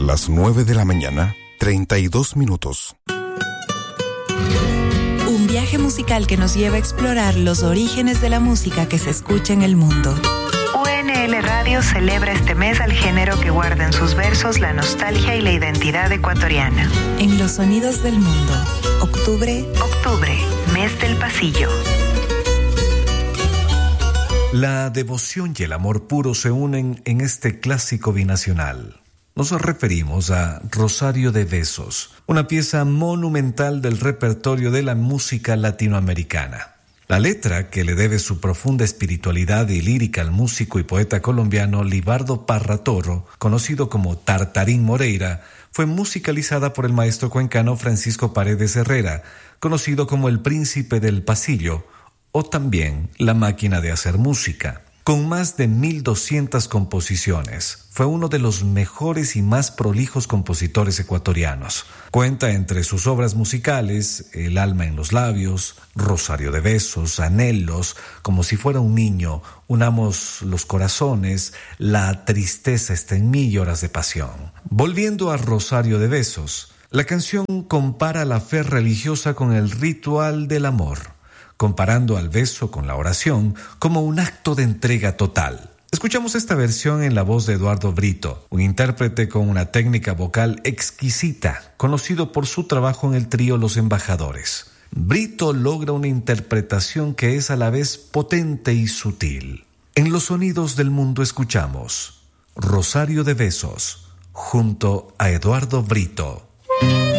Las 9 de la mañana, 32 minutos. Un viaje musical que nos lleva a explorar los orígenes de la música que se escucha en el mundo. UNL Radio celebra este mes al género que guarda en sus versos la nostalgia y la identidad ecuatoriana. En los sonidos del mundo. Octubre, mes del pasillo. La devoción y el amor puro se unen en este clásico binacional. Nos referimos a Rosario de Besos, una pieza monumental del repertorio de la música latinoamericana. La letra, que le debe su profunda espiritualidad y lírica al músico y poeta colombiano Libardo Parra Toro, conocido como Tartarín Moreira, fue musicalizada por el maestro cuencano Francisco Paredes Herrera, conocido como el Príncipe del Pasillo, o también La Máquina de Hacer Música. Con más de 1,200 composiciones, fue uno de los mejores y más prolijos compositores ecuatorianos. Cuenta entre sus obras musicales El alma en los labios, Rosario de Besos, Anhelos, Como si fuera un niño, Unamos los corazones, La tristeza está en mí y Horas de pasión. Volviendo a Rosario de Besos, la canción compara la fe religiosa con el ritual del amor, comparando al beso con la oración como un acto de entrega total. Escuchamos esta versión en la voz de Eduardo Brito, un intérprete con una técnica vocal exquisita, conocido por su trabajo en el trío Los Embajadores. Brito logra una interpretación que es a la vez potente y sutil. En los sonidos del mundo escuchamos Rosario de Besos, junto a Eduardo Brito.